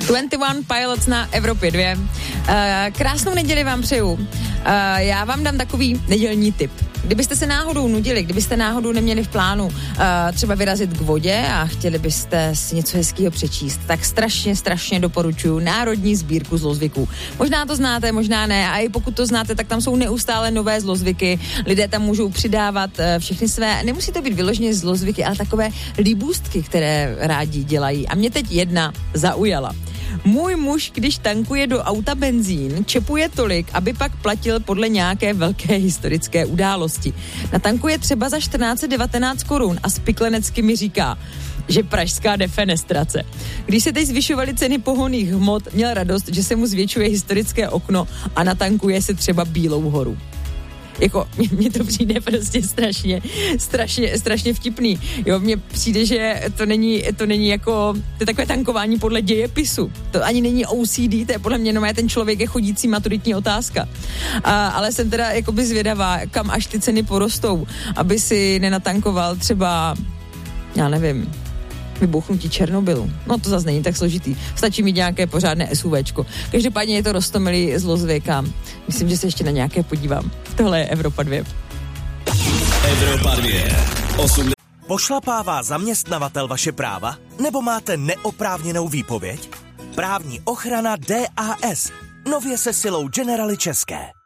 21 Pilots na Evropě 2. Krásnou neděli vám přeju. Já vám dám takový nedělní tip. Kdybyste se náhodou nudili, kdybyste náhodou neměli v plánu třeba vyrazit k vodě a chtěli byste si něco hezkého přečíst, tak strašně doporučuji Národní sbírku zlozvyků. Možná to znáte, možná ne, a i pokud to znáte, tak tam jsou neustále nové zlozvyky. Lidé tam můžou přidávat všechny své, nemusí to být vyloženě zlozvyky, ale takové líbůstky, které rádi dělají. A mě teď jedna zaujala. Můj muž, když tankuje do auta benzín, čepuje tolik, aby pak platil podle nějaké velké historické události. Natankuje třeba za 1419 korun a spiklenecky mi říká, že pražská defenestrace. Když se teď zvyšovaly ceny pohonných hmot, měl radost, že se mu zvětšuje historické okno a natankuje se třeba Bílou horu. Jako, mně to přijde prostě strašně vtipný. Jo, mně přijde, že to není jako, to je takové tankování podle dějepisu. To ani není OCD, to je podle mě ten člověk je chodící maturitní otázka. Ale jsem teda jakoby zvědavá, kam až ty ceny porostou, aby si nenatankoval třeba, já nevím, vybuchnutí Černobylu. No to zase není tak složitý. Stačí mít nějaké pořádné SUVčko. Každopádně je to roztomilý zlozvyk a myslím, že se ještě na nějaké podívám. Tohle je Evropa 2. Evropa 2. Pošlapává zaměstnavatel vaše práva? Nebo máte neoprávněnou výpověď? Právní ochrana DAS. Nově se silou Generali České.